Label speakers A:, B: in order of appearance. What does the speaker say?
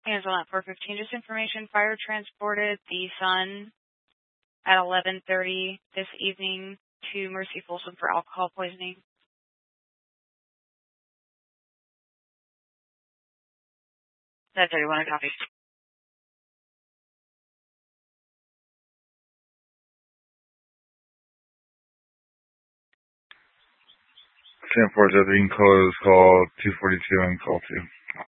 A: Angela at 415. Just information, fire transported the son at 11:30 this evening to Mercy Folsom for alcohol poisoning. That's 31, I copy.
B: 10-4, you can close call 242 and call 2.